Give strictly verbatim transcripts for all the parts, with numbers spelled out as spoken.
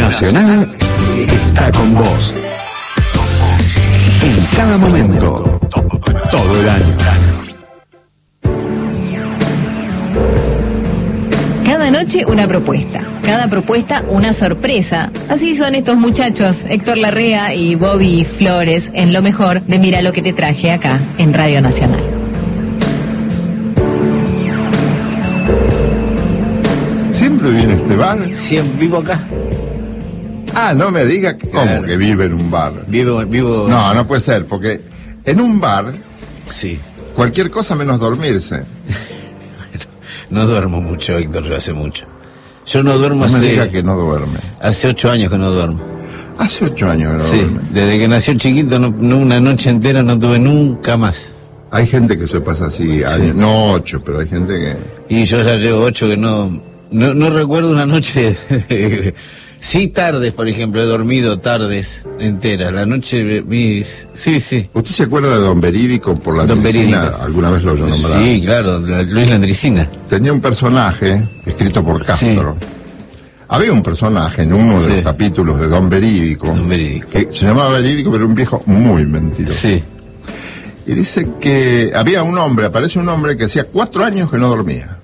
Nacional está con vos. En cada momento, todo el año. Cada noche una propuesta, cada propuesta una sorpresa. Así son estos muchachos, Héctor Larrea y Bobby Flores, en lo mejor de Mira lo que te traje acá en Radio Nacional. ¿Siempre viene a este bar? Siempre vivo acá. Ah, no me diga que, Claro. ¿cómo que vive en un bar? Vivo, vivo. No, no puede ser, porque en un bar Sí. cualquier cosa menos dormirse. No duermo mucho, Héctor, yo hace mucho. Yo no duermo No me hace, diga que no duerme. hace ocho años que no duermo. Hace ocho años que no Sí, duerme. desde que nació chiquito, no, no, una noche entera no tuve nunca más. Hay gente que se pasa así, años, no ocho, pero hay gente que... Y yo ya llevo ocho que no, no, no recuerdo una noche. Sí, tardes, por ejemplo, he dormido tardes enteras. La noche, mis... sí, sí. ¿Usted se acuerda de Don Verídico por la Don Landricina? Verídico. ¿Alguna vez lo oyó nombrar? Sí, claro, la- Luis Landricina. Tenía un personaje escrito por Castro. Había un personaje en uno de Sí. los capítulos de Don Verídico, Don Verídico. que se llamaba Verídico, pero era un viejo muy mentiroso. Sí. Y dice que había un hombre, aparece un hombre que hacía cuatro años que no dormía.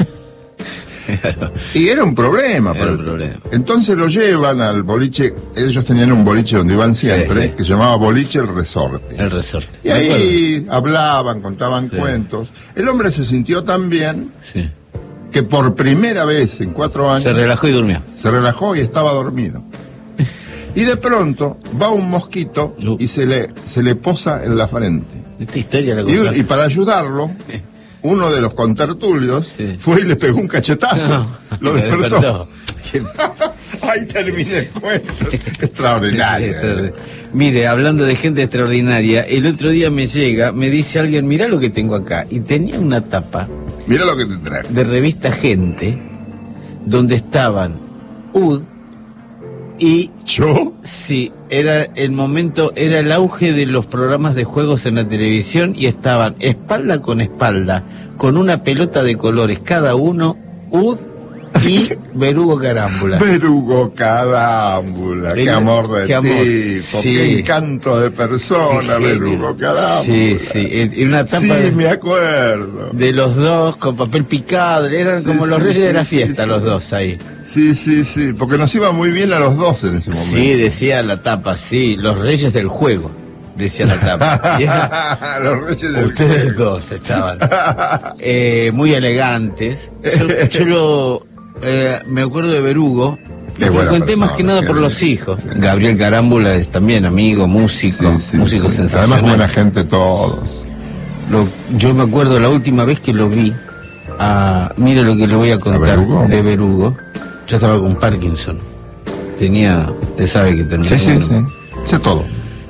Y era un problema. Era para un el- problema. Entonces lo llevan al boliche, ellos tenían un boliche donde iban siempre, Sí, sí. que se llamaba Boliche El Resorte. El resorte. Y ahí hablaban, contaban Sí. cuentos. El hombre se sintió tan bien Sí. que por primera vez en cuatro años Se relajó y durmió. se relajó y estaba dormido. Y de pronto va un mosquito Uh. y se le, se le posa en la frente. Esta historia la Y, contaron. y para ayudarlo, uno de los contertulios Sí. fue y le pegó un cachetazo. No, Lo me despertó. despertó. Ahí termina el cuento. Extraordinario. Extraordinario. Mire, hablando de gente extraordinaria, el otro día me llega, me dice alguien, mirá lo que tengo acá. Y tenía una tapa Mira lo que te trae. de revista Gente, donde estaban U D y, ¿Yo? sí, era el momento, era el auge de los programas de juegos en la televisión y estaban espalda con espalda, con una pelota de colores cada uno, U D y Berugo Carámbula. Verugo Carámbula, qué El- amor de qué amor. tipo, Sí. qué encanto de persona, Qué genio. Verugo Carámbula. Sí, sí, en en una tapa Sí, de, me acuerdo. de los dos con papel picado, eran Sí, como los sí, reyes sí, de la sí, fiesta, sí. los dos ahí. Sí, sí, sí, porque nos iba muy bien a los dos en ese momento. Sí, decía la tapa, sí, los reyes del juego, decía la tapa. Y era- Los reyes del ustedes dos estaban eh, muy elegantes. Yo, yo lo, eh, me acuerdo de Berugo. Qué Lo buena frecuenté más que persona, nada qué por bien. los hijos. Gabriel Carámbula es también amigo, músico, Sí, sí, músico sí. sensacional. Además, buena gente todos. Lo- yo me acuerdo la última vez que lo vi, a, mire lo que le voy a contar Berugo? de Berugo. Yo estaba con Parkinson. Tenía, usted sabe que tenía. Sí, sí, uno. sí. Sé todo.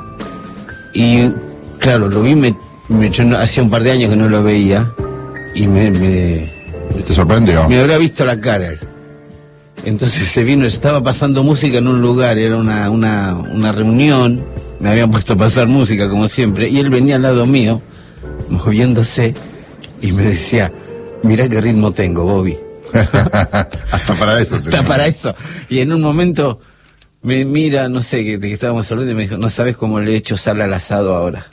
Y claro, lo vi, me, me- yo no- hacía un par de años que no lo veía y me, me, ¿Te sorprendió? me habrá visto la cara él. Entonces se vino, estaba pasando música en un lugar, era una, una, una reunión, me habían puesto a pasar música como siempre, y él venía al lado mío, moviéndose, y me decía, mirá qué ritmo tengo, Bobby. Hasta para eso. Está tenemos. para eso. Y en un momento me mira, no sé, que, de que estábamos hablando, y me dijo, no sabes cómo le he hecho sal al asado ahora.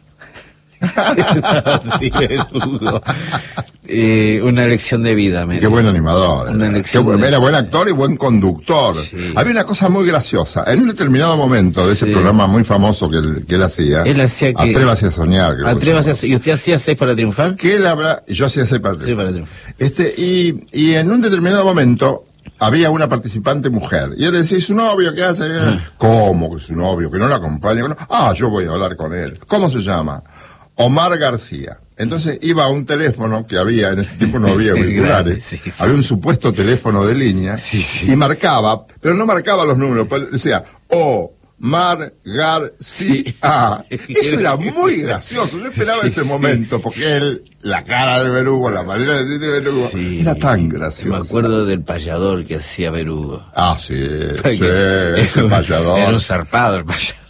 Sí, Berugo. Eh, una lección de vida, me Qué buen animador. Una era. lección Qué buen- de- era buen actor y buen conductor. Sí. Había una cosa muy graciosa. En un determinado momento de ese Sí. programa muy famoso que él, que él hacía, Él hacía que- Atrévase a soñar. creo que Atrévase a... se ¿Y usted hacía seis para triunfar? que él habla, yo hacía ese papel. Sí, para triunfar. Este, y, y en un determinado momento había una participante mujer. Y él decía, ¿y su novio qué hace? ¿Cómo que su novio? Que no la acompaña. Que no- Ah, yo voy a hablar con él. ¿Cómo se llama? Omar García. Entonces iba a un teléfono que había, en ese tiempo no había auriculares, Sí, sí. había un supuesto teléfono de línea, Sí, sí. y marcaba, pero no marcaba los números, pues decía, Omar García. Eso era muy gracioso, yo esperaba Sí, ese sí, momento, sí. porque él, la cara de Berugo, la manera de decir de Berugo, Sí. era tan Me gracioso. acuerdo del payador que hacía Berugo. Ah, sí, sí, Era ese un- payador. Era un zarpado el payador.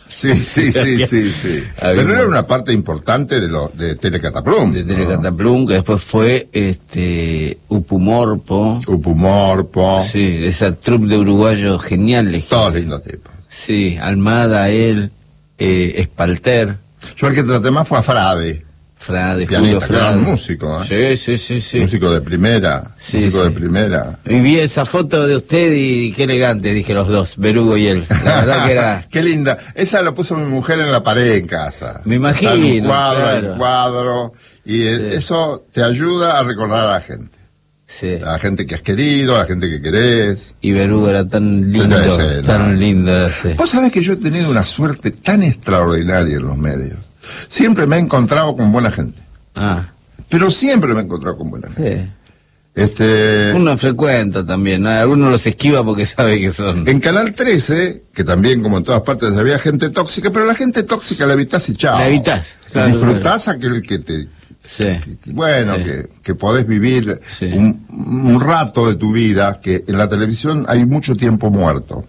Sí, sí, sí, sí, sí. Había Pero era un- una parte importante de lo de Telecataplum. de ¿no? Telecataplum, que después fue este Upumorpo. Upumorpo. Sí, esa troupe de uruguayos geniales. Todos lindos tipos. Sí, Almada, él, eh, Espalter, Yo el que traté más fue a Frade. Frade, Julio Pianista, Frade. gran músico, ¿eh? Sí, sí, sí, sí. Músico de primera. Sí, músico sí. de primera. Y vi esa foto de usted y qué elegante, dije los dos, Berugo y él. La verdad que era... Qué linda. Esa la puso mi mujer en la pared en casa. Me imagino, Está en un cuadro, claro. en cuadro. Y eh, Sí. eso te ayuda a recordar a la gente. Sí. A la gente que has querido, a la gente que querés. Y Berugo era tan lindo, Sí, sí, tan no. lindo. Era, sí. Vos sabés que yo he tenido una suerte tan extraordinaria en los medios. Siempre me he encontrado con buena gente. Ah, Pero siempre me he encontrado con buena gente. sí. Este, Uno frecuenta también, ¿no? Algunos los esquiva porque sabe que son... en Canal trece, que también como en todas partes había gente tóxica, pero la gente tóxica la evitás y chao. La evitás, claro, Disfrutás aquel que te... Sí. que- bueno, Sí. que, que podés vivir Sí. un, un rato de tu vida, que en la televisión hay mucho tiempo muerto.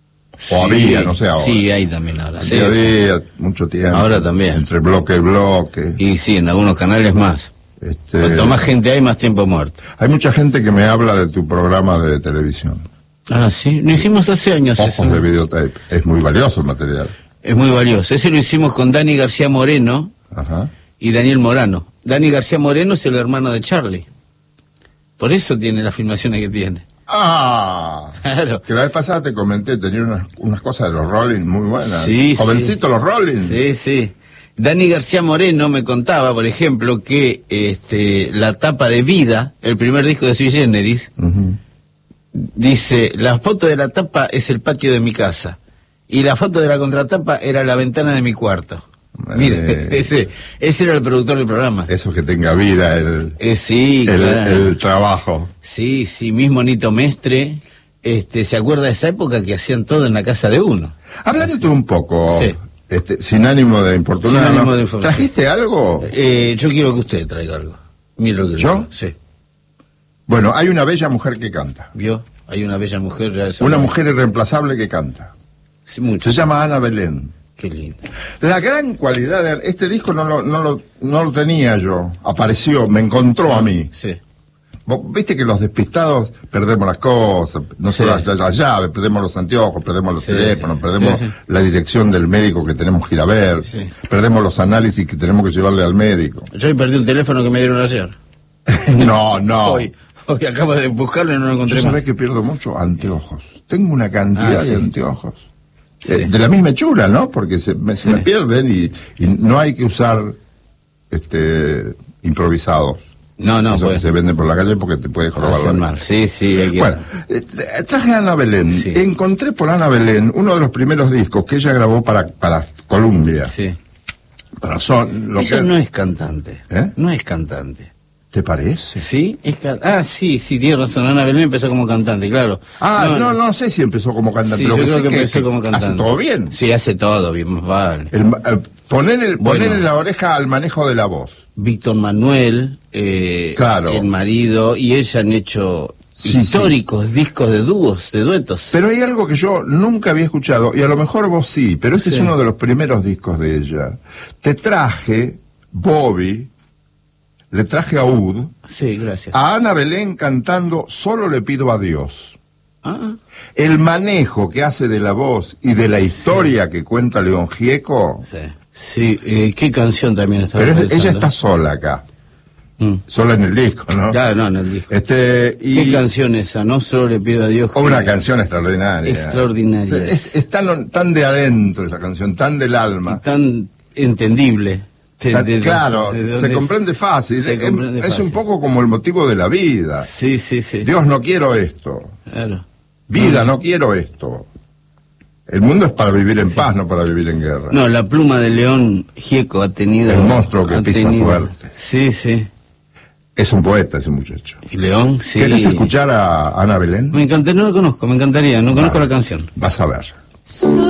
O Sí, había, no sé ahora. Sí, hay también ahora. Sí, Sí, sí. había mucho tiempo. Ahora también. Entre bloque y bloque. Y sí, en algunos canales más. Este, Cuanto más gente hay, más tiempo muerto. hay mucha gente que me habla de tu programa de televisión. Ah, sí. Lo hicimos hace años eso. Ojos de videotape. Es muy valioso el material. Es muy valioso. Ese lo hicimos con Dani García Moreno Ajá. y Daniel Morano. Dani García Moreno es el hermano de Charlie. Por eso tiene las filmaciones que tiene. Ah, Claro. que la vez pasada te comenté, tenía unas, unas cosas de los Rolling muy buenas. Sí, Jovencito sí. los Rolling. Sí, sí. Dani García Moreno me contaba, por ejemplo, que este, la tapa de Vida, el primer disco de Sui Generis, Ujú. dice, la foto de la tapa es el patio de mi casa y la foto de la contratapa era la ventana de mi cuarto. Mire, Eh. ese, ese era el productor del programa. Eso que tenga vida el, Eh, sí, el, claro. el trabajo. Sí, sí, mismo Nito Mestre, este, ¿se acuerda de esa época que hacían todo en la casa de uno? Háblate tú un poco, Sí. este, sin ánimo de importunar. Sin ánimo ¿no? de informar. ¿Trajiste algo? Eh, yo quiero que usted traiga algo. Mire lo que ¿Yo? le- Sí. Bueno, hay una bella mujer que canta. ¿Vio? Hay una bella mujer. ya esa- Una mujer irreemplazable que canta. Sí, mucho. Se llama Ana Belén. Qué lindo. La gran cualidad de este disco no lo, no lo, no lo tenía yo. Apareció, me encontró a mí. Sí. Vos viste que los despistados perdemos las cosas, no Sí. solo las, las llaves, perdemos los anteojos, perdemos los Sí, teléfonos, sí. perdemos Sí, sí. la dirección del médico que tenemos que ir a ver, Sí. perdemos los análisis que tenemos que llevarle al médico. Yo hoy perdí un teléfono que me dieron ayer. No, no. Hoy, hoy acabo de buscarlo y no lo Yo encontré más. sabés que pierdo mucho anteojos. Tengo una cantidad Ah, sí. de anteojos. Sí. Eh, de la misma hechura, ¿no? Porque se, me, se Sí. me pierden y, y no hay que usar este improvisados. No, no, Esos que pues. se venden por la calle porque te puedes robar la Hacen vida. mal. Sí, sí, hay que... Bueno, eh, traje a Ana Belén. Sí. Encontré por Ana Belén uno de los primeros discos que ella grabó para, para Columbia. Sí. Para Son. Lo Ella que- no es cantante. ¿Eh? No es cantante. ¿Te parece? ¿Sí? Es can- ah, sí, sí, tiene razón. Ana Belén empezó como cantante, claro. Ah, no, no, sé si empezó como cantante. Sí, pero yo creo sé que empezó como hace cantante. todo bien. Sí, hace todo bien, más vale. El, eh, poner el, Bueno. ponerle la oreja al manejo de la voz. Víctor Manuel, eh, Claro. el marido, y ella han hecho Sí, históricos discos de dúos, de duetos. Pero hay algo que yo nunca había escuchado, y a lo mejor vos sí, pero este Sí. es uno de los primeros discos de ella. Te traje, Bobby, le traje a Ud, Sí, gracias. a Ana Belén cantando Solo le pido a Dios. Ah, El manejo que hace de la voz y de la historia que cuenta León Gieco, sí. Sí, eh, qué canción también estaba pero es- pensando. ella está sola acá, Mm. sola en el disco, ¿no? Ya, no, en el disco. Este, y ¿Qué canción esa? No solo le pido a Dios que... una canción extraordinaria. Extraordinaria. Es, es tan, tan de adentro esa canción, tan del alma. tan entendible. De- Tan- de- de- claro, de se dónde- comprende fácil. Se es, comprende es fácil. un poco como el motivo de la vida. Sí, sí, sí. Dios, no quiero esto. Claro. Vida, no quiero esto. El mundo es para vivir en paz, no para vivir en guerra. No, la pluma de León Gieco ha tenido... El monstruo que ha pisa tenido- fuerte. Sí, sí. Es un poeta ese muchacho. Y León, sí. ¿Querés escuchar a Ana Belén? Me encantaría, no la conozco, me encantaría, no conozco la canción. Vas a ver.